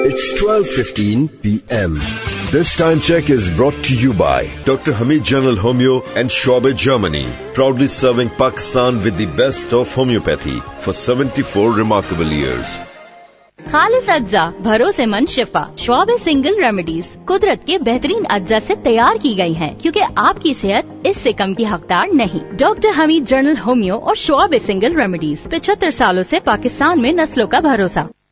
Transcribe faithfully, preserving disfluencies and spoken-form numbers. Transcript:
It's twelve fifteen p m This time check is brought to you by Doctor Hamid General Homeo and Schwabe, Germany, proudly serving Pakistan with the best of homeopathy for seventy-four remarkable years. खालिस अज्जा, भरोसेमंद शिफा, Schwabe single remedies कुदरत के बेहतरीन अज्जा से तैयार की गई हैं, क्योंकि आपकी सेहत इससे कम की हकदार नहीं। डॉक्टर हमीद जनरल होमियो और श्वाबे सिंगल रेमेडीज, पचहत्तर सालों से पाकिस्तान में नस्लों का भरोसा।